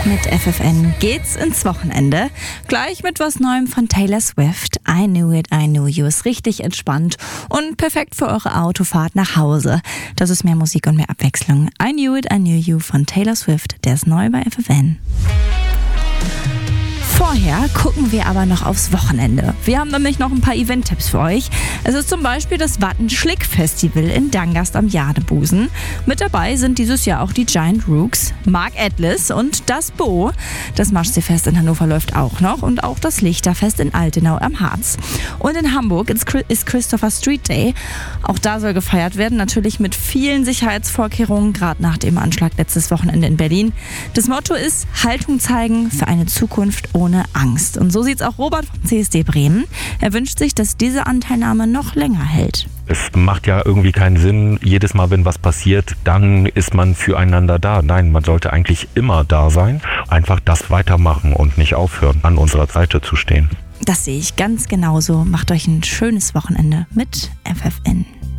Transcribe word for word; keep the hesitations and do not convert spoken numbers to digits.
Mit F F N geht's ins Wochenende. Gleich mit was Neuem von Taylor Swift. I Knew It, I Knew You ist richtig entspannt und perfekt für eure Autofahrt nach Hause. Das ist mehr Musik und mehr Abwechslung. I Knew It, I Knew You von Taylor Swift. Der ist neu bei F F N. Vorher gucken wir aber noch aufs Wochenende. Wir haben nämlich noch ein paar Event-Tipps für euch. Es ist zum Beispiel das Watten-Schlick-Festival in Dangast am Jadebusen. Mit dabei sind dieses Jahr auch die Giant Rooks, Mark Atlas und das Bo. Das Maschseefest in Hannover läuft auch noch und auch das Lichterfest in Altenau am Harz. Und in Hamburg ist Christopher Street Day. Auch da soll gefeiert werden, natürlich mit vielen Sicherheitsvorkehrungen, gerade nach dem Anschlag letztes Wochenende in Berlin. Das Motto ist Haltung zeigen für eine Zukunft ohne Angst. Und so sieht's auch Robert vom C S D Bremen. Er wünscht sich, dass diese Anteilnahme noch länger hält. Es macht ja irgendwie keinen Sinn, jedes Mal, wenn was passiert, dann ist man füreinander da. Nein, man sollte eigentlich immer da sein. Einfach das weitermachen und nicht aufhören, an unserer Seite zu stehen. Das sehe ich ganz genauso. Macht euch ein schönes Wochenende mit F F N.